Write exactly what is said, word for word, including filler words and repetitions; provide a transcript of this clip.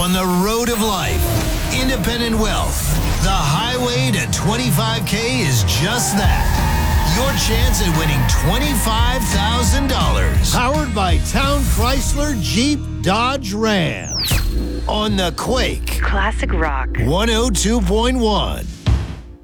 on the road of life. Independent Wealth. The highway to twenty-five K is just that. Your chance at winning twenty-five thousand dollars. Powered by Town Chrysler Jeep Dodge Ram. On the Quake. Classic rock. one oh two point one.